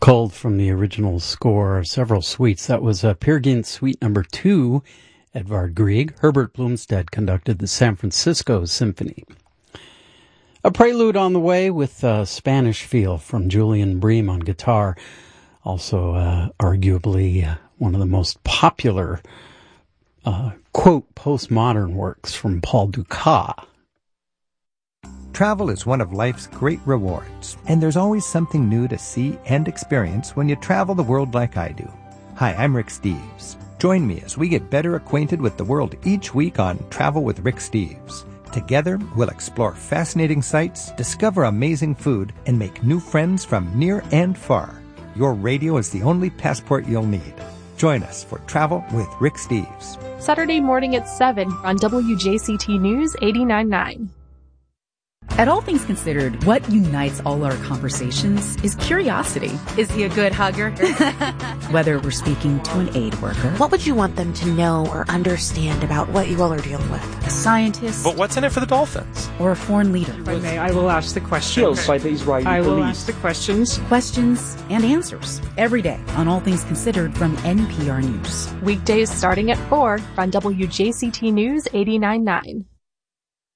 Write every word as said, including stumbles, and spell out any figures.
Culled from the original score of several suites. That was uh, Peer Gynt Suite Number Two, Edvard Grieg. Herbert Blomstedt conducted the San Francisco Symphony. A prelude on the way with uh, Spanish Feel from Julian Bream on guitar. Also, uh, arguably uh, one of the most popular, uh, quote, postmodern works from Paul Dukas. Travel is one of life's great rewards, and there's always something new to see and experience when you travel the world like I do. Hi, I'm Rick Steves. Join me as we get better acquainted with the world each week on Travel with Rick Steves. Together, we'll explore fascinating sights, discover amazing food, and make new friends from near and far. Your radio is the only passport you'll need. Join us for Travel with Rick Steves. Saturday morning at seven on W J C T News eighty-nine point nine. At All Things Considered, what unites all our conversations is curiosity. Is he a good hugger? Whether we're speaking to an aid worker. What would you want them to know or understand about what you all are dealing with? A scientist. But what's in it for the dolphins? Or a foreign leader. If I may, I will ask the questions. Killed by the Israeli I will police. ask the questions. Questions and answers. Every day on All Things Considered from N P R News. Weekdays starting at four on W J C T News eighty-nine point nine.